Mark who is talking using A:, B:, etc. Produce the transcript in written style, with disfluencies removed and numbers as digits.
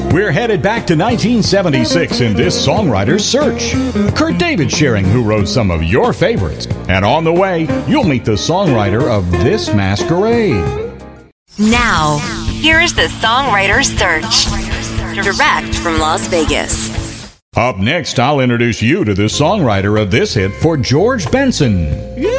A: We're headed back to 1976 in this songwriter's search. Kurt David sharing who wrote some of your favorites. And on the way, you'll meet the songwriter of this masquerade.
B: Now, here's the songwriter's search. Direct from Las Vegas.
A: Up next, I'll introduce you to the songwriter of this hit for George Benson.